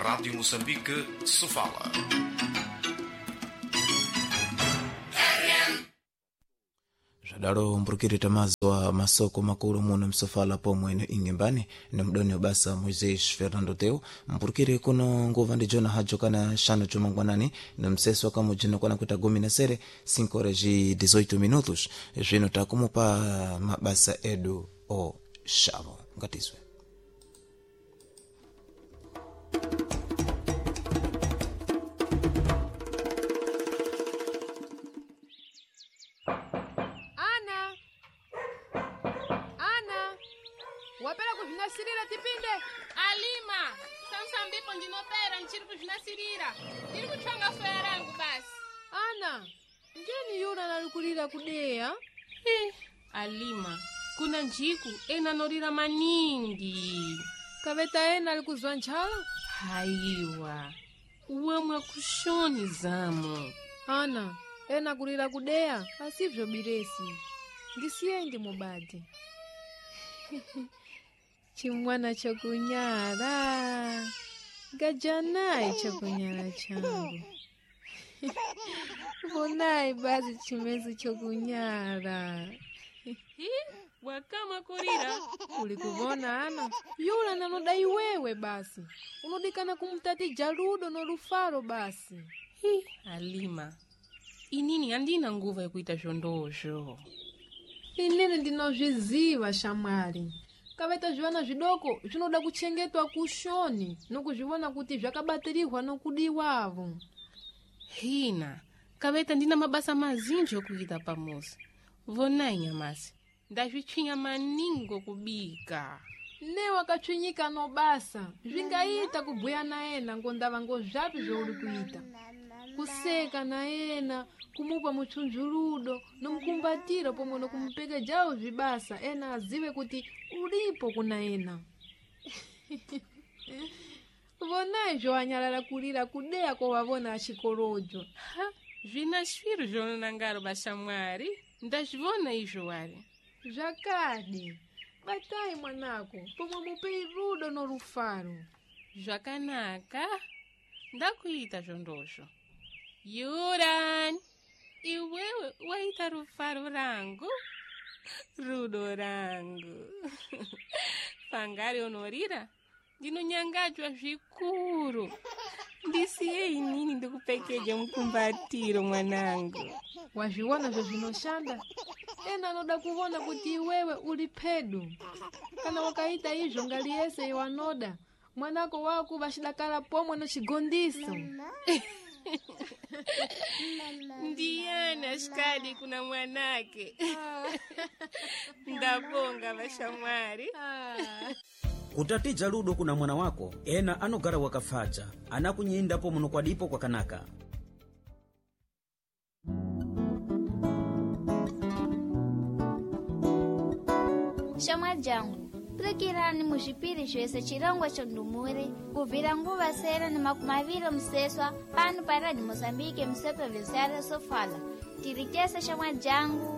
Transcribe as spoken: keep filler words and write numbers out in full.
Rádio Moçambique, Sofala. Daro mpurukiri tamazwa masoko makuru muno msofala pomwe ino ingembani ni mdoni obasa Moises Fernando Teu mpurukiri kuno nguva ndi Jona Hajo kana shano chumangwanani no mseso kama jino kana kuita gumi na sere cinco horas e dezoito minutos zvino takumupa mabasa edu o shavo ngatiswe. Sirira tipinde Alima samsambipo ndinopera nchiri kuzvinasirira ndiri kutsvanga foya rangu basi. Ana njeni yuna nalikulira kudeya eh, Alima kuna njiku ena norira maningi kaveta ena alikuzwa nchala haiwa uwamwa kushoni zamo. Ana ena kulira kudeya asivyo biresi ndisiyendi mubadi chimwana chokunyara gajanaye chokunyara changu vonai basi chimezi chokunyara wakama kurira uli kuvona ana yula nanodai wewe basi unodikana kumtati Jaludo no Rufaro basi. Hi, Alima inini andina nguva ya kuita zhondozho. Inini ndinozviziva shamwari kaveta zviwana zvidoko zvinoda kuchengetwa kushoni nokuzviona kuti zvakabatirihwa nokudiwavo. Hina kaveta ndina mabasa mazinji okuita pamuzi vonai nyamasi ndazvichinya maningo kubika ne wakachwinyika no basa zvingaita kubhuya naena ngondava ngozvapi zvouri kuita kuseka naena kumupa muchunjuludo nomkumbatira pomwe nokumupeka jawo zvibasa ena azive kuti ulipo kuna ena. Vonai zvowanyalala kulira kudeya kwavavona achikorojo. Ha, zvina shwiro zvonangaro bashamwari ndazvivona izvo wari zvakadi batai mwanako pomwe mupei rudo no Rufaro. Zvakanaka ndakuita zvondozvo. Yuran iwewe waita Rufaro rangu rudo rangu pangari onorira ndinonyangadzwa zvikuru ndisiye inini ndikupekeje mukumbatiro mwanangu. Wazviona zvezvinoshanda ena anoda kuona kuti iwewe uli pedu kana wakaita izvo ngali yese iwanoda mwanako wako vachidakala pomwe nochigondiso. Ndiyana shikadi kuna mwanake. Ndabonga bashamwari. Utati Jaludo kuna mwana wako ena anogara wakafacha anakunyindapo muno kwadipo kwa kanaka. Shamwa jangu prekirani muzvipiri zvese chirongwa chondumure kubvira nguva sere nemakumi museswa pano paradhi Mozambique museprovincial Sofala tiri tese shamwa jangu